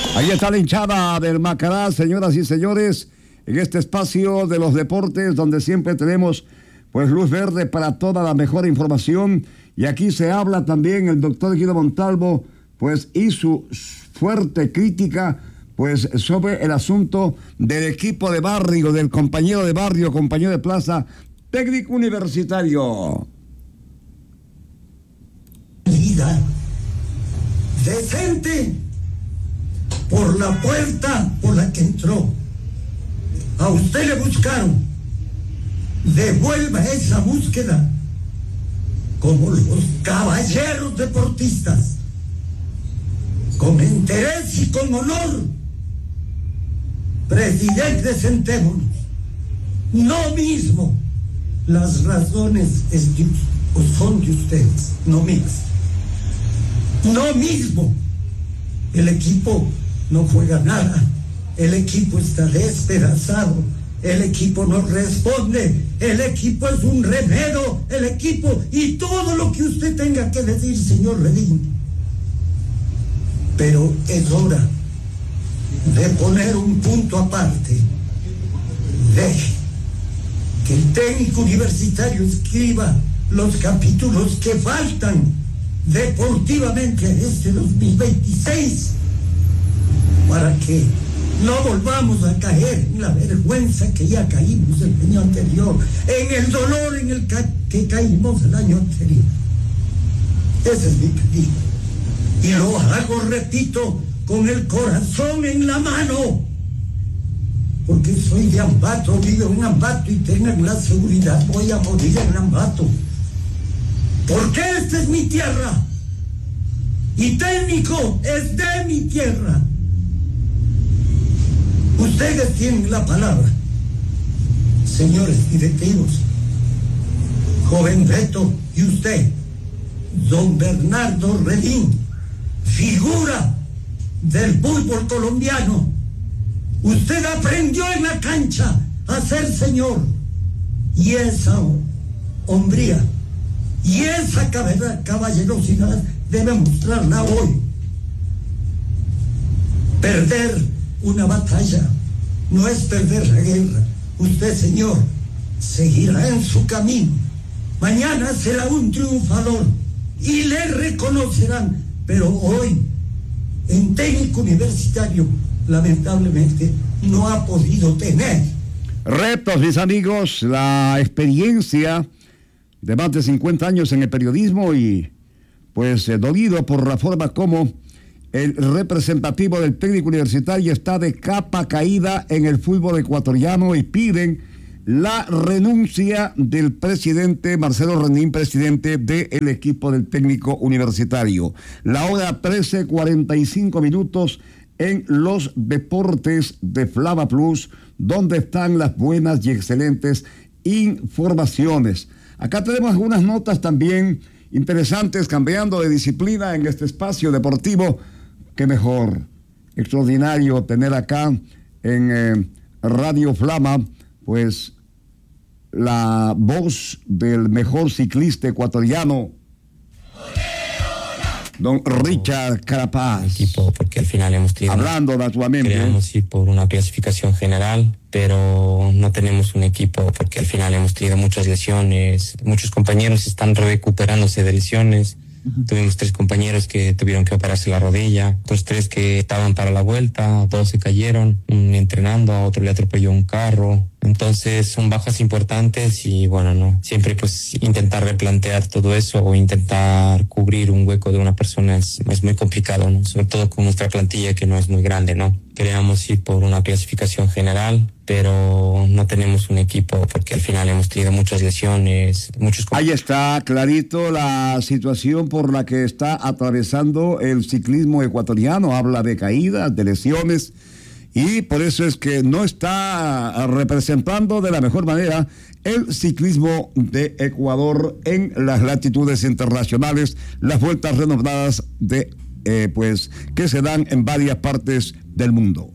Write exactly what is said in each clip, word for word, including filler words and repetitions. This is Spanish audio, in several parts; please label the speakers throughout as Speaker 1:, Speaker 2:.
Speaker 1: Ahí está la hinchada del Macará, señoras y señores, en este espacio de los deportes donde siempre tenemos pues luz verde para toda la mejor información. Y aquí se habla también, el doctor Guido Montalvo pues hizo fuerte crítica pues sobre el asunto del equipo de barrio, del compañero de barrio, compañero de plaza, técnico universitario.
Speaker 2: Vida decente por la puerta por la que entró. A usted le buscaron. Devuelva esa búsqueda como los caballeros deportistas, con interés y con honor. Presidente, sentémonos. No mismo las razones es de, o son de ustedes, no mías. No mismo. El equipo no juega nada. El equipo está despedazado. El equipo no responde. El equipo es un remedo. El equipo y todo lo que usted tenga que decir, señor Redín. Pero es hora de poner un punto aparte. Deje que el técnico universitario escriba los capítulos que faltan deportivamente a este dos mil veintiséis para que no volvamos a caer en la vergüenza que ya caímos el año anterior, en el dolor en el ca- que caímos el año anterior. Ese es mi pedido. Y lo hago, repito, con el corazón en la mano. Porque soy de Ambato, vivo en Ambato y tengan la seguridad, voy a morir en Ambato. Porque esta es mi tierra. Y técnico es de mi tierra. Ustedes tienen la palabra, señores directivos, joven Beto y usted, don Bernardo Redín, figura del fútbol colombiano. Usted aprendió en la cancha a ser señor, y esa hombría y esa caballerosidad debe mostrarla hoy. Perder una batalla no es perder la guerra. Usted, señor, seguirá en su camino. Mañana será un triunfador y le reconocerán, pero hoy en técnico universitario lamentablemente no ha podido tener
Speaker 1: retos, mis amigos, la experiencia de más de cincuenta años en el periodismo y pues eh, dolido por la forma como el representativo del técnico universitario está de capa caída en el fútbol ecuatoriano y piden la renuncia del presidente Marcelo Redín, presidente del equipo del técnico universitario. La hora trece cuarenta y cinco minutos en los deportes de Flava Plus, donde están las buenas y excelentes informaciones. Acá tenemos algunas notas también interesantes, cambiando de disciplina en este espacio deportivo. Qué mejor, extraordinario tener acá en eh, Radio Flama, pues la voz del mejor ciclista ecuatoriano, don Richard Carapaz.
Speaker 3: Equipo, porque al final hemos tenido...
Speaker 1: Hablando naturalmente.
Speaker 3: Queríamos ir por una clasificación general, pero no tenemos un equipo porque al final hemos tenido muchas lesiones. Muchos compañeros están recuperándose de lesiones. Uh-huh. Tuvimos tres compañeros que tuvieron que operarse la rodilla, otros tres que estaban para la vuelta, dos se cayeron un entrenando, a otro le atropelló un carro. Entonces son bajas importantes y bueno, no siempre pues intentar replantear todo eso o intentar cubrir un hueco de una persona es, es muy complicado, ¿no? Sobre todo con nuestra plantilla que no es muy grande, ¿no? Queríamos ir por una clasificación general, pero no tenemos un equipo porque al final hemos tenido muchas lesiones, muchos...
Speaker 1: Ahí está clarito la situación por la que está atravesando el ciclismo ecuatoriano. Habla de caídas, de lesiones, y por eso es que no está representando de la mejor manera el ciclismo de Ecuador en las latitudes internacionales, las vueltas renombradas de eh, pues que se dan en varias partes del mundo.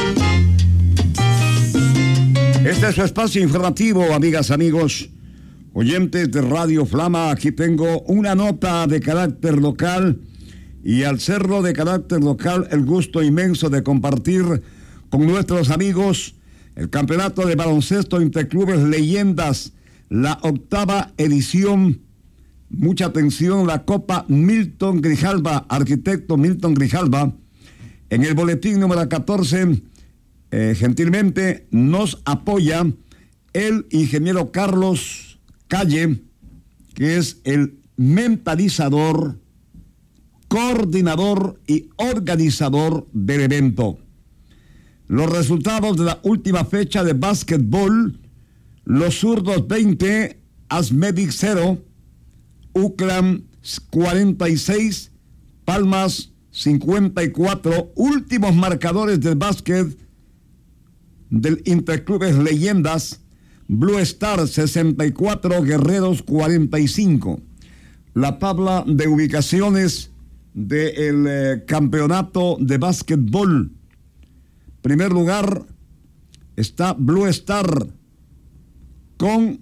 Speaker 1: Este es su espacio informativo, amigas, amigos. Oyentes de Radio Flama, aquí tengo una nota de carácter local y al serlo de carácter local, el gusto inmenso de compartir con nuestros amigos el campeonato de baloncesto Interclubes Leyendas, la octava edición. Mucha atención, la Copa Milton Grijalva, arquitecto Milton Grijalva. En el boletín número catorce, eh, gentilmente nos apoya el ingeniero Carlos Calle, que es el mentalizador, coordinador y organizador del evento. Los resultados de la última fecha de básquetbol: los zurdos veinte, Asmedic cero, Uclan cuarenta y seis, Palmas cincuenta y cuatro. Últimos marcadores del básquet del Interclubes Leyendas: Blue Star sesenta y cuatro, Guerreros cuarenta y cinco. La tabla de ubicaciones del eh, campeonato de básquetbol. Primer lugar está Blue Star con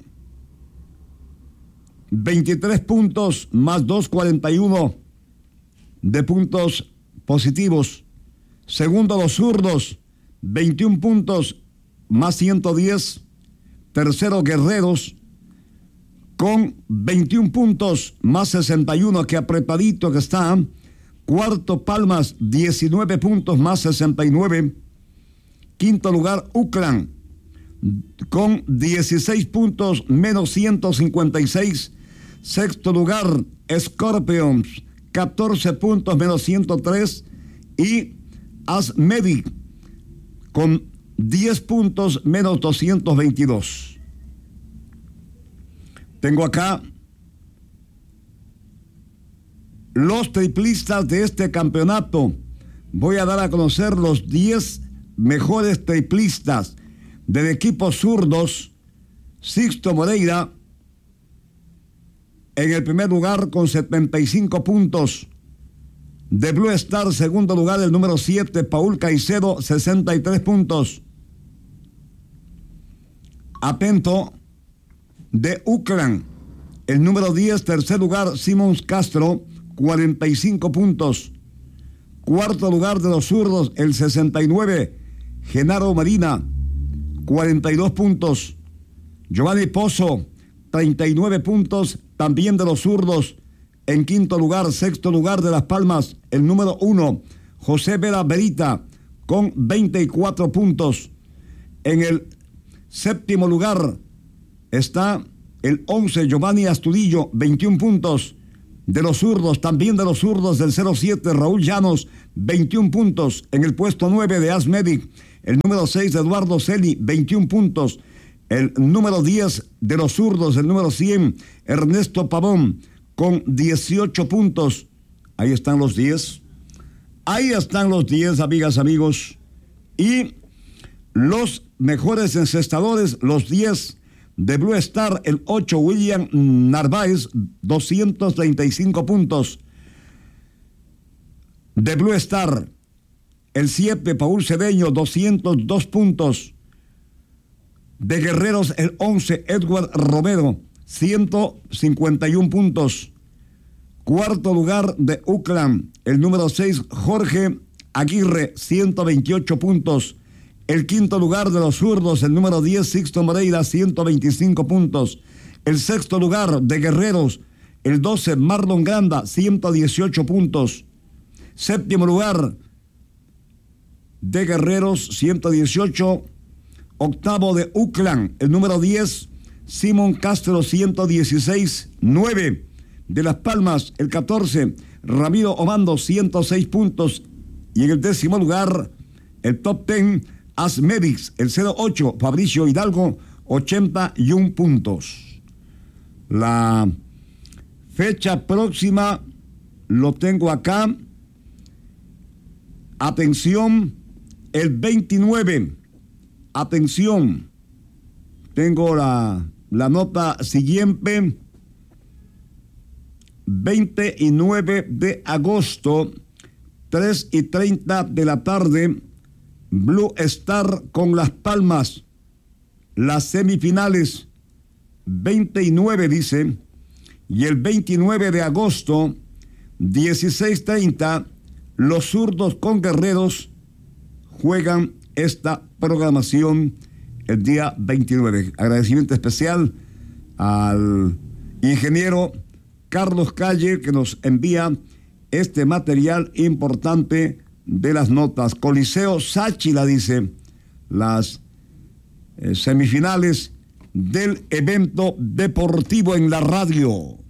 Speaker 1: veintitrés puntos más doscientos cuarenta y uno de puntos positivos. Segundo, los zurdos, veintiún puntos más ciento diez. Tercero, Guerreros, con veintiún puntos más sesenta y uno, que apretadito que está. Cuarto, Palmas, diecinueve puntos más sesenta y nueve. Quinto lugar, Uclan, con dieciséis puntos menos ciento cincuenta y seis. Sexto lugar, Scorpions, catorce puntos menos ciento tres. Y Asmedic, con diez puntos menos doscientos veintidós. Tengo acá los triplistas de este campeonato. Voy a dar a conocer los diez mejores triplistas del equipo zurdos. Sixto Moreira en el primer lugar con setenta y cinco puntos. De Blue Star, segundo lugar, el número siete, Paul Caicedo, sesenta y tres puntos. Atento, de Uclan, el número diez, tercer lugar, Simons Castro, cuarenta y cinco puntos. Cuarto lugar de los zurdos, el sesenta y nueve, Genaro Medina, cuarenta y dos puntos. Giovanni Pozo, treinta y nueve puntos, también de los zurdos. En quinto lugar, sexto lugar de Las Palmas, el número uno, José Vera Verita, con veinticuatro puntos. En el séptimo lugar está el once, Giovanni Astudillo, veintiún puntos. De los zurdos, también de los zurdos del cero siete, Raúl Llanos, veintiún puntos. En el puesto nueve de Asmedic, el número seis, Eduardo Celi, veintiún puntos. El número diez de los zurdos, el número cien, Ernesto Pavón, con dieciocho puntos. Ahí están los diez. Ahí están los diez, amigas, amigos. Y los mejores encestadores, los diez de Blue Star, el ocho, William Narváez, doscientos treinta y cinco puntos. De Blue Star, el siete, Paul Cedeño, doscientos dos puntos. De Guerreros, el once, Edward Romero, ciento cincuenta y uno puntos. Cuarto lugar de Uclan, el número seis, Jorge Aguirre, ciento veintiocho puntos. El quinto lugar de los zurdos, el número diez, Sixto Moreira, ciento veinticinco puntos. El sexto lugar de Guerreros, el doce, Marlon Granda, ciento dieciocho puntos. Séptimo lugar de Guerreros, ciento dieciocho. Octavo de Uclan, el número diez, Simón Castro, ciento dieciséis. nueve de Las Palmas, el catorce, Ramiro Obando, ciento seis puntos. Y en el décimo lugar, el top diez, Asmedic, el cero ocho, Fabricio Hidalgo, ochenta y uno puntos. La fecha próxima lo tengo acá. Atención, el veintinueve. Atención, tengo la, la nota siguiente. veintinueve de agosto, tres y treinta de la tarde, Blue Star con Las Palmas. Las semifinales, veinte y nueve, dice, y el veintinueve de agosto, dieciséis treinta, los zurdos con guerreros juegan esta programación el día veintinueve. Agradecimiento especial al ingeniero Carlos Calle, que nos envía este material importante de las notas. Coliseo Sáchila, dice, las eh, semifinales del evento deportivo en la radio.